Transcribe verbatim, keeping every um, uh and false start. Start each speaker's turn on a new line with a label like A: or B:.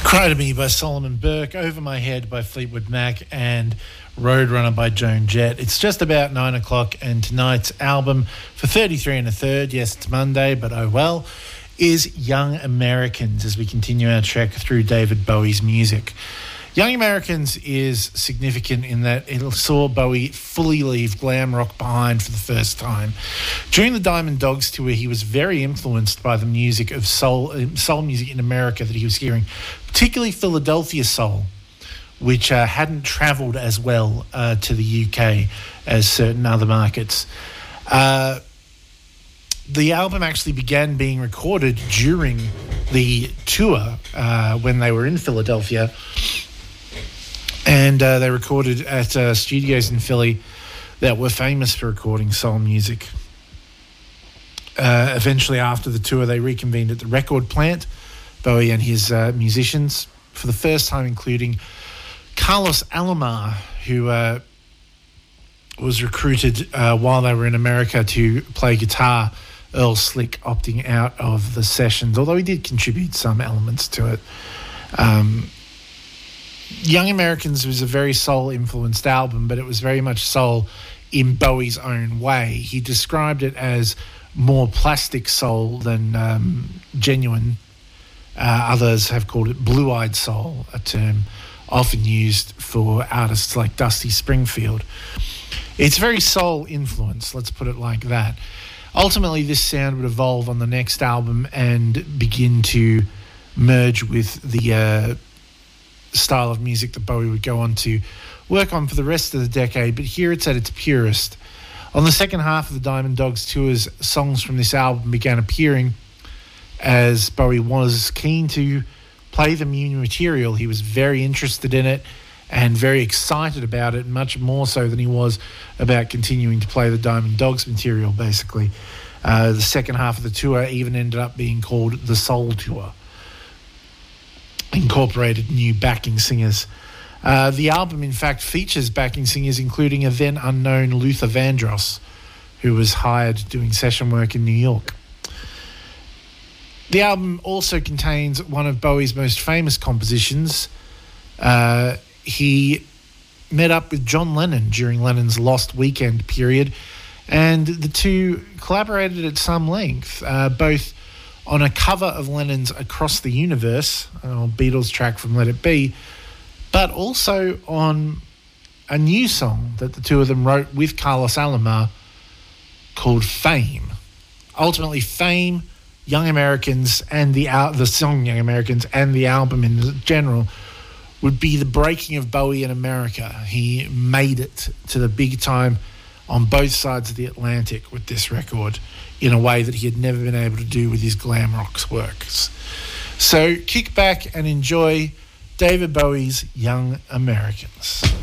A: Cry to Me by Solomon Burke, Over My Head by Fleetwood Mac, and Roadrunner by Joan Jett. It's just about nine o'clock, and tonight's album for thirty-three and a third, yes, it's Monday, but oh well, is Young Americans as we continue our trek through David Bowie's music. Young Americans is significant in that it saw Bowie fully leave glam rock behind for the first time. During the Diamond Dogs tour, he was very influenced by the music of soul, soul music in America that he was hearing, particularly Philadelphia soul, which uh, hadn't travelled as well uh, to the U K as certain other markets. Uh, the album actually began being recorded during the tour uh, when they were in Philadelphia. And uh, they recorded at uh, studios in Philly that were famous for recording soul music. Uh, eventually, after the tour, they reconvened at the record plant, Bowie and his uh, musicians, for the first time including Carlos Alomar, who uh, was recruited uh, while they were in America to play guitar, Earl Slick opting out of the sessions, although he did contribute some elements to it. Um Young Americans was a very soul-influenced album, but it was very much soul in Bowie's own way. He described it as more plastic soul than um, genuine. Uh, others have called it blue-eyed soul, a term often used for artists like Dusty Springfield. It's very soul-influenced, let's put it like that. Ultimately, this sound would evolve on the next album and begin to merge with the Uh, style of music that Bowie would go on to work on for the rest of the decade, but here it's at its purest. On the second half of the Diamond Dogs tours, songs from this album began appearing as Bowie was keen to play the new material. He was very interested in it and very excited about it, much more so than he was about continuing to play the Diamond Dogs material, basically. Uh, the second half of the tour even ended up being called the Soul Tour. Incorporated new backing singers. Uh, the album, in fact, features backing singers, including a then unknown Luther Vandross, who was hired doing session work in New York. The album also contains one of Bowie's most famous compositions. Uh, he met up with John Lennon during Lennon's Lost Weekend period, and the two collaborated at some length, uh, both on a cover of Lennon's Across the Universe, a Beatles track from Let It Be, but also on a new song that the two of them wrote with Carlos Alomar called Fame. Ultimately, Fame, Young Americans, and the al- the song Young Americans and the album in general would be the breaking of Bowie in America. He made it to the big time on both sides of the Atlantic with this record in a way that he had never been able to do with his glam rock works. So kick back and enjoy David Bowie's Young Americans.